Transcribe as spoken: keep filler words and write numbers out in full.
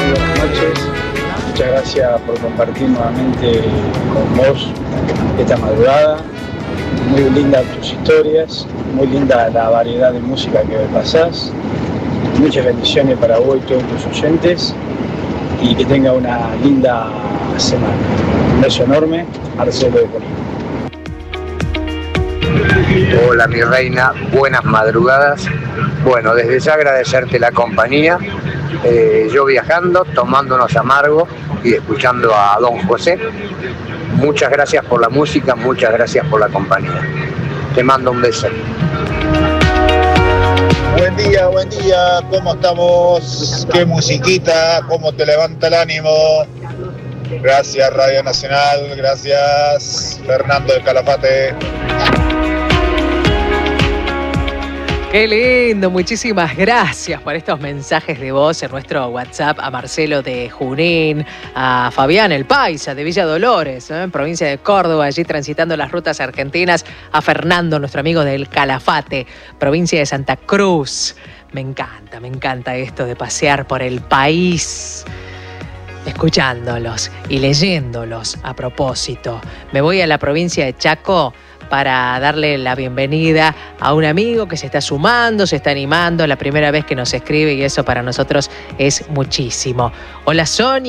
buenas noches. Muchas gracias por compartir nuevamente con vos esta madrugada. Muy lindas tus historias, muy linda la variedad de música que pasás. Muchas bendiciones para vos y todos tus oyentes y que tenga una linda semana. Un beso enorme, Marcelo de Junín. Hola mi reina, buenas madrugadas. Bueno, desde ya agradecerte la compañía, eh, yo viajando, tomando unos amargos y escuchando a Don José. Muchas gracias por la música, muchas gracias por la compañía. Te mando un beso. Buen día, buen día, ¿cómo estamos? ¿Qué musiquita? ¿Cómo te levanta el ánimo? Gracias Radio Nacional, gracias Fernando de Calafate. Qué lindo, muchísimas gracias por estos mensajes de voz en nuestro WhatsApp a Marcelo de Junín, a Fabián el Paisa de Villa Dolores, ¿eh? En provincia de Córdoba, allí transitando las rutas argentinas, a Fernando, nuestro amigo del Calafate, provincia de Santa Cruz. Me encanta, me encanta esto de pasear por el país, escuchándolos y leyéndolos a propósito. Me voy a la provincia de Chaco para darle la bienvenida a un amigo que se está sumando, se está animando, la primera vez que nos escribe y eso para nosotros es muchísimo. Hola Sonia.